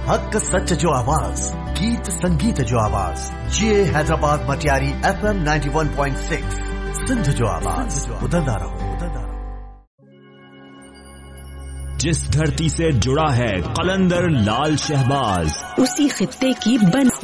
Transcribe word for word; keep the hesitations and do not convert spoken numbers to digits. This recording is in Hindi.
हक सच जो आवाज, गीत संगीत जो आवाज, ये Hyderabad Matiari F M ninety one point six, Sindh जो आवाज, उतरदा रहो। जिस धरती से जुड़ा है कलंदर लाल शहबाज, उसी खित्ते की बन